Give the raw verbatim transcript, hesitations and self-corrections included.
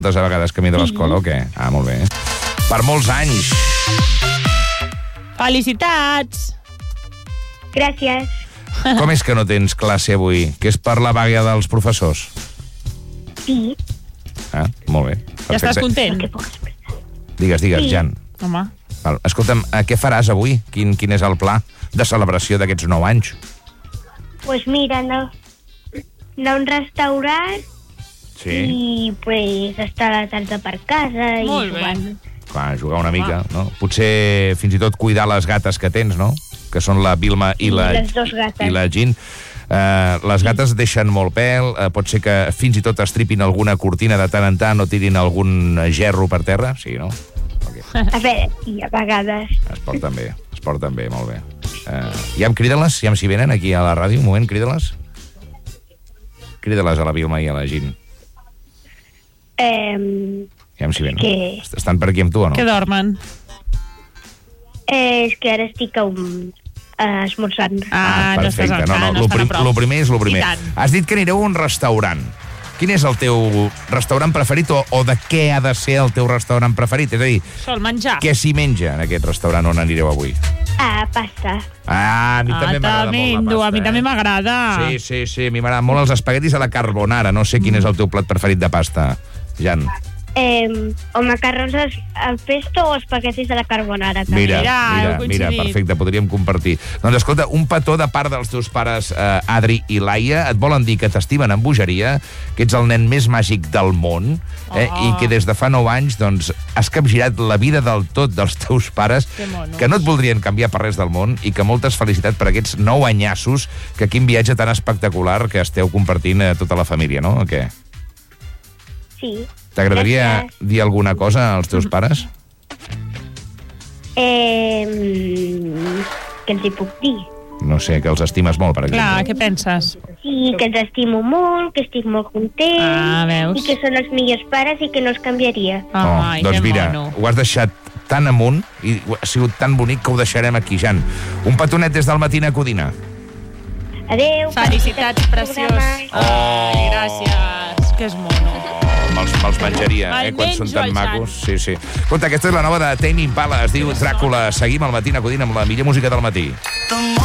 a vegades camí de l'escola o què? Ah, molt bé. Per molts anys. Felicitats! Gràcies. Com és que no tens classe avui? Que és per la vaga dels professors? Sí. Ah, molt bé. Ja estàs content? Digues, digues, Sí. Jan. Home. Val. Escolta'm, eh, què faràs avui? Quin, quin és el pla de celebració d'aquests nou anys? Pues mira, anar, anar a un restaurant Sí. i pues estar a la tarda per casa i Molt bé. jugant. Clar, jugar una mica, no? Potser fins i tot cuidar les gates que tens, no? Que són la Vilma i Sí, la, les dos gates. i la Jean. Uh, les gates deixen molt pèl, uh, pot ser que fins i tot estripin alguna cortina de tant en tant o tirin algun gerro per terra, sí, no? Okay. A veure, sí, a vegades. Es porten bé, es porten bé, molt bé. Uh, ja em crida-les, ja em si venen aquí a la ràdio, un moment, crida-les. Crida-les a la Vilma i a la Jean. Eh, Ja em si venen. Que- Est- Estan per aquí amb tu o no? Que dormen. eh, és que ara estic a un, uh, esmorzant. Ah, no estàs perfecte. encara, No, no, no lo, estan prim, a prop. lo primer és lo primer. I tant. Has dit que anireu a un restaurant. Quin és el teu restaurant preferit o, o de què ha de ser el teu restaurant preferit? És a dir, Sol menjar. què s'hi menja en aquest restaurant on anireu avui? Ah, pasta. Ah, a mi també m'agrada molt la tremendo, pasta. a mi també eh? m'agrada. Sí, sí, sí, a mi m'agraden molt els espaguetis a la carbonara. No sé quin és el teu plat preferit de pasta, Jan. Eh, o macarrons al, al pesto o espaguetis de la carbonara. també. Mira, Mira, mira, heu mira, coincidit. perfecte, podríem compartir. Doncs escolta, un petó de part dels teus pares, eh, Adri i Laia, et volen dir que t'estimen amb bogeria, que ets el nen més màgic del món, eh, Oh. i que des de fa nou anys doncs, has capgirat la vida del tot dels teus pares, Que monos. que no et voldrien canviar per res del món, i que moltes felicitats per aquests nou anyassos, que quin viatge tan espectacular que esteu compartint a tota la família, no? O què? Sí. T'agradaria Gràcies. dir alguna cosa als teus pares? Eh, mm, què els hi puc dir? No sé, que els estimes molt, per exemple. Clar, què penses? Sí, que els estimo molt, que estic molt content Ah, veus? i que són els millors pares i que no els canviaria. Ai, doncs que mira, mono. ho has deixat tan amunt i ha sigut tan bonic que ho deixarem aquí, Jan. Un petonet des del Matina Codina. Adéu. Felicitats, preciós. programa. Ai, gràcies. Que és mono. Me'ls, me'ls menjaria, Me'l eh, quan són menjo, tan el macos. Sí, sí. Escolta, aquesta és la nova de Tame Impala, es diu Dràcula. Seguim al Matina Codina amb la millor música del matí.